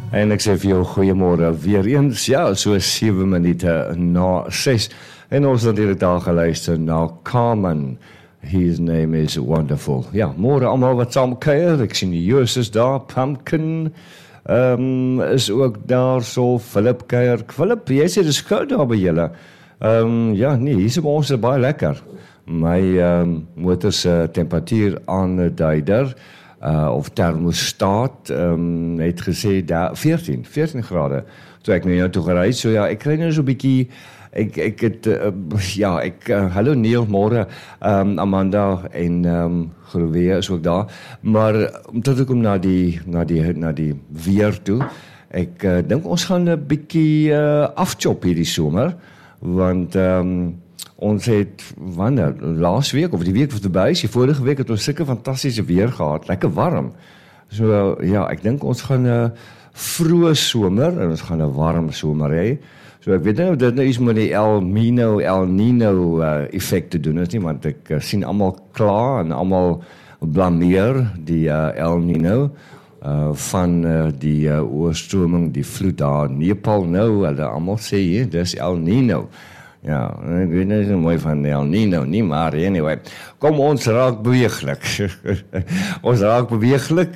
En ek sê vir jou goeiemôre weer eens, ja, so 7 minute na 6. En ons het natuurlijk daar geluister na Carmen. His name is wonderful. Ja, môre almal wat saam kuier. Ek sien die Joos is daar, Pumpkin is ook daar so, Philip kuier. Philip, jy sê dis koud daar by julle. Ja, nee, hier is by ons baie lekker. My motor se temperatuur aanduider of thermostaat het gesê 14 grade. Toe ek nou toe gery, so ja, ek kry nou so 'n bietjie hallo Neil, môre, Amanda en Groewe is ook daar, maar omdat ek kom na die weer toe, ek dink ons gaan 'n bietjie afchop hierdie somer, want ons het, wanneer, laas week, of die week wat verby is, die vorige week het ons sulke fantastiese weer gehad, lekker warm, so ja, ek dink ons gaan 'n vroeë somer, en ons gaan 'n warm somer hê. So ek weet nie of dit nou iets met die El Nino effect te doen is nie, want ek sien almal kla en almal blameer die El Nino van die oorstroming, die vloed daar in Nepal nou, hulle almal sê, dis El Nino. Ja, ek weet nie so mooi van El Nino nie, maar anyway, kom ons raak beweeglik. Ons raak beweeglik,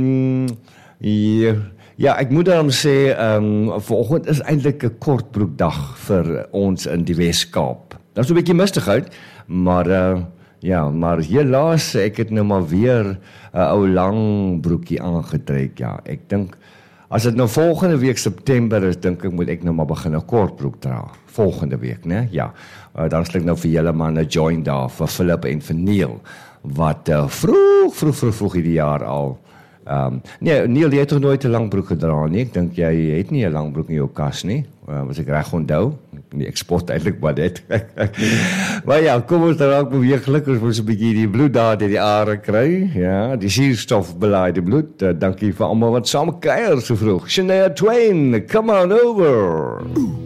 ja, ek moet daarom sê, vanoggend is eintlik 'n kortbroekdag vir ons in die Wes-Kaap. Dat is 'n bietjie mistig uit, maar ja, maar helaas, ek het nou maar weer 'n ou lang broekie aangetrek, ja. Ek dink, as dit nou volgende week September is, dink ek moet ek nou maar begin 'n kortbroek dra. Volgende week, né? Ja. Dan sal ek nou vir julle man 'n join daar vir Philip en vir Neil, wat vroeg hierdie jaar al. Nee, Neil, jy het toch nooit 'n lang broek gedra nie? Ek dink jy het nie 'n lang broek in jou kas nie. Was ek reg onthou? Ek spot eintlik maar dit. Maar ja, kom ons raak beweeglik, ons moet 'n bietjie die bloed daar deur die are kry. Ja, die suurstofbelaide bloed. Dankie vir almal wat saam kuier so vroeg. Shania Twain, come on over.